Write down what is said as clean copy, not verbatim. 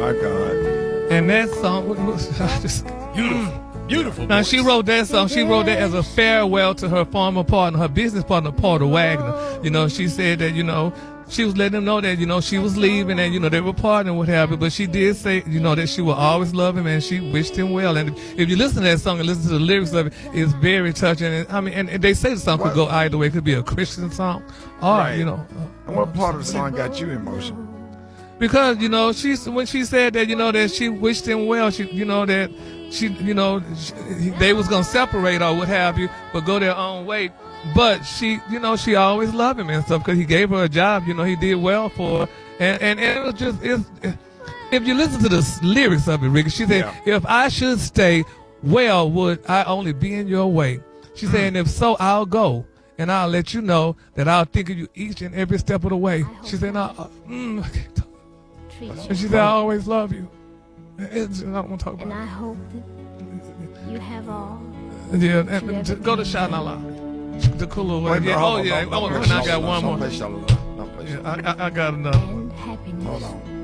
My God. And that song was just Beautiful. Beautiful. Now voice. she wrote that song. She wrote that as a farewell to her former partner, her business partner, Porter Wagner. You know, she said that, you know, she was letting him know that, you know, she was leaving and, you know, they were parting, what have you. But she did say, you know, that she will always love him and she wished him well. And if you listen to that song and listen to the lyrics of it, it's very touching. And I mean, and they say the song could go either way. It could be a Christian song or, Right. you know. And what part of the song got you emotional? Because, you know, when she said that, you know, that she wished him well, she, you know, that she, you know, they was going to separate or what have you, but go their own way. But she, you know, she always loved him and stuff because he gave her a job. You know, he did well for her. And it was just, if you listen to the lyrics of it, Ricky, she said, if I should stay, well, would I only be in your way? She said, and if so, I'll go. And I'll let you know that I'll think of you each and every step of the way. She said, I can't talk. And she said, I always love you. I don't want to talk about it. And I hope that you have all. Yeah, and go to Shine Allah. The cooler way. Wait, yeah. no, Oh, yeah. don't I got one more. play Shalala. Don't play Shalala. I got another one. And happiness. Hold on.